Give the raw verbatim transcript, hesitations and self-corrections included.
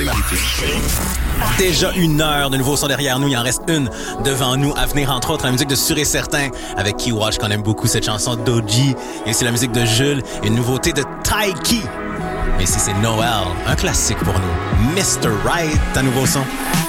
L'écouter. Déjà une heure de nouveaux sons derrière nous. Il en reste une devant nous à venir, entre autres la musique de Sûr et Certain avec Keywatch, qu'on aime beaucoup, cette chanson Doji. Et aussi la musique de Jules, une nouveauté de Taiki. Mais ici c'est Noël, un classique pour nous. mister Right, un nouveau son.